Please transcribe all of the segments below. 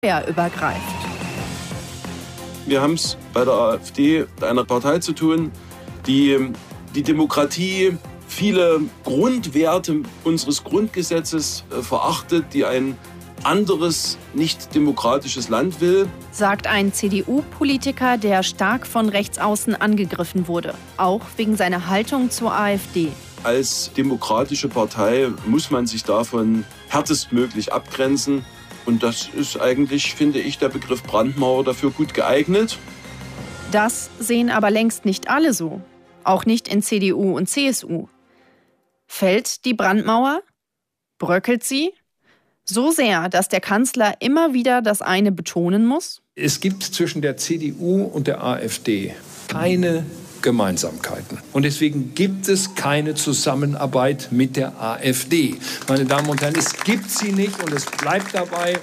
übergreift. Wir haben es bei der AfD, einer Partei zu tun, die die Demokratie, viele Grundwerte unseres Grundgesetzes verachtet, die ein anderes, nicht demokratisches Land will. Sagt ein CDU-Politiker, der stark von rechts außen angegriffen wurde, auch wegen seiner Haltung zur AfD. Als demokratische Partei muss man sich davon härtestmöglich abgrenzen. Und das ist eigentlich, finde ich, der Begriff Brandmauer dafür gut geeignet. Das sehen aber längst nicht alle so. Auch nicht in CDU und CSU. Fällt die Brandmauer? Bröckelt sie? So sehr, dass der Kanzler immer wieder das eine betonen muss? Es gibt zwischen der CDU und der AfD keine Gemeinsamkeiten. Und deswegen gibt es keine Zusammenarbeit mit der AfD. Meine Damen und Herren, es gibt sie nicht und es bleibt dabei.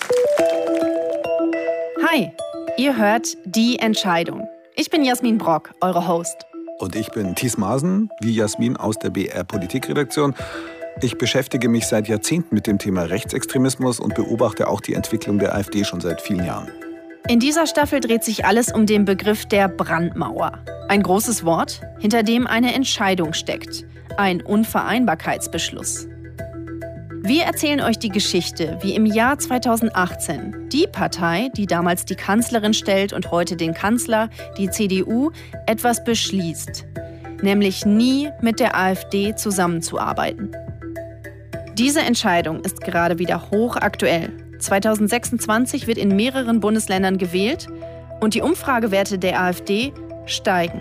Hi, ihr hört Die Entscheidung. Ich bin Jasmin Brock, eure Host. Und ich bin Thies Maaßen, wie Jasmin aus der BR Politikredaktion. Ich beschäftige mich seit Jahrzehnten mit dem Thema Rechtsextremismus und beobachte auch die Entwicklung der AfD schon seit vielen Jahren. In dieser Staffel dreht sich alles um den Begriff der Brandmauer. Ein großes Wort, hinter dem eine Entscheidung steckt. Ein Unvereinbarkeitsbeschluss. Wir erzählen euch die Geschichte, wie im Jahr 2018 die Partei, die damals die Kanzlerin stellt und heute den Kanzler, die CDU, etwas beschließt. Nämlich nie mit der AfD zusammenzuarbeiten. Diese Entscheidung ist gerade wieder hochaktuell. 2026 wird in mehreren Bundesländern gewählt und die Umfragewerte der AfD steigen.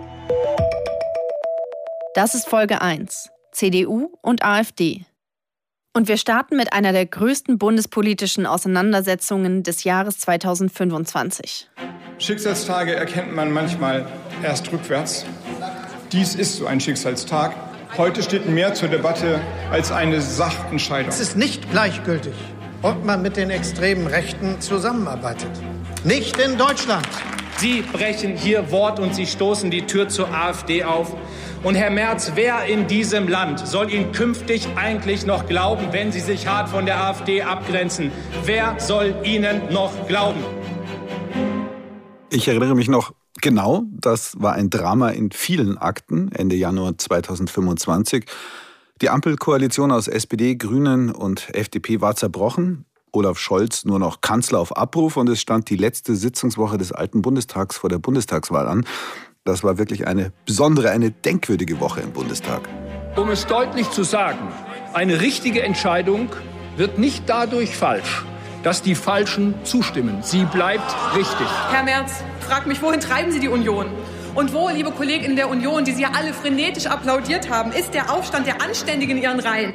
Das ist Folge 1, CDU und AfD. Und wir starten mit einer der größten bundespolitischen Auseinandersetzungen des Jahres 2025. Schicksalstage erkennt man manchmal erst rückwärts. Dies ist so ein Schicksalstag. Heute steht mehr zur Debatte als eine Sachentscheidung. Es ist nicht gleichgültig, ob man mit den extremen Rechten zusammenarbeitet. Nicht in Deutschland. Sie brechen hier Wort und Sie stoßen die Tür zur AfD auf. Und Herr Merz, wer in diesem Land soll Ihnen künftig eigentlich noch glauben, wenn Sie sich hart von der AfD abgrenzen? Wer soll Ihnen noch glauben? Ich erinnere mich noch genau, das war ein Drama in vielen Akten Ende Januar 2025. Die Ampelkoalition aus SPD, Grünen und FDP war zerbrochen. Olaf Scholz nur noch Kanzler auf Abruf und es stand die letzte Sitzungswoche des alten Bundestags vor der Bundestagswahl an. Das war wirklich eine besondere, eine denkwürdige Woche im Bundestag. Um es deutlich zu sagen, eine richtige Entscheidung wird nicht dadurch falsch, dass die Falschen zustimmen. Sie bleibt richtig. Herr Merz, fragt mich, wohin treiben Sie die Union? Und wo, liebe Kolleginnen der Union, die Sie ja alle frenetisch applaudiert haben, ist der Aufstand der Anständigen in Ihren Reihen?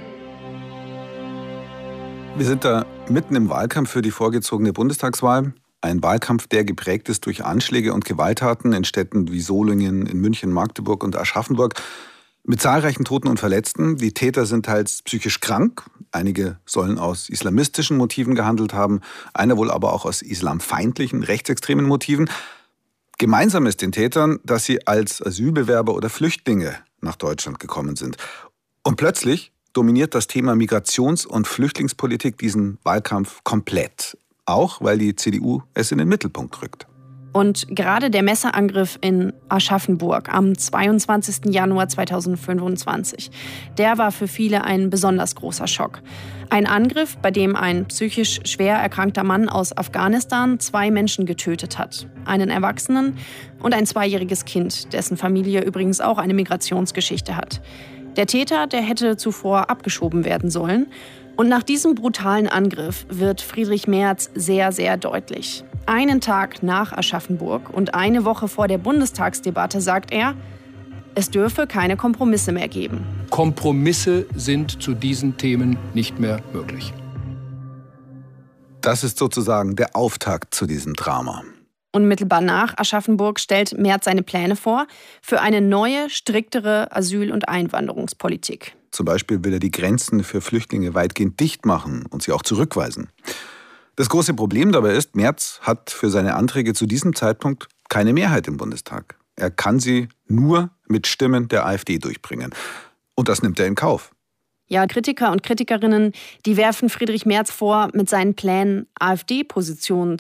Wir sind da mitten im Wahlkampf für die vorgezogene Bundestagswahl. Ein Wahlkampf, der geprägt ist durch Anschläge und Gewalttaten in Städten wie Solingen, in München, Magdeburg und Aschaffenburg. Mit zahlreichen Toten und Verletzten. Die Täter sind teils psychisch krank. Einige sollen aus islamistischen Motiven gehandelt haben. Einer wohl aber auch aus islamfeindlichen, rechtsextremen Motiven. Gemeinsam ist den Tätern, dass sie als Asylbewerber oder Flüchtlinge nach Deutschland gekommen sind. Und plötzlich dominiert das Thema Migrations- und Flüchtlingspolitik diesen Wahlkampf komplett. Auch weil die CDU es in den Mittelpunkt rückt. Und gerade der Messerangriff in Aschaffenburg am 22. Januar 2025, der war für viele ein besonders großer Schock. Ein Angriff, bei dem ein psychisch schwer erkrankter Mann aus Afghanistan 2 Menschen getötet hat. Einen Erwachsenen und ein 2-jähriges Kind, dessen Familie übrigens auch eine Migrationsgeschichte hat. Der Täter, der hätte zuvor abgeschoben werden sollen. Und nach diesem brutalen Angriff wird Friedrich Merz sehr, sehr deutlich. Einen Tag nach Aschaffenburg und eine Woche vor der Bundestagsdebatte sagt er, es dürfe keine Kompromisse mehr geben. Kompromisse sind zu diesen Themen nicht mehr möglich. Das ist sozusagen der Auftakt zu diesem Drama. Unmittelbar nach Aschaffenburg stellt Merz seine Pläne vor für eine neue, striktere Asyl- und Einwanderungspolitik. Zum Beispiel will er die Grenzen für Flüchtlinge weitgehend dicht machen und sie auch zurückweisen. Das große Problem dabei ist, Merz hat für seine Anträge zu diesem Zeitpunkt keine Mehrheit im Bundestag. Er kann sie nur mit Stimmen der AfD durchbringen. Und das nimmt er in Kauf. Ja, Kritiker und Kritikerinnen, die werfen Friedrich Merz vor, mit seinen Plänen AfD-Positionen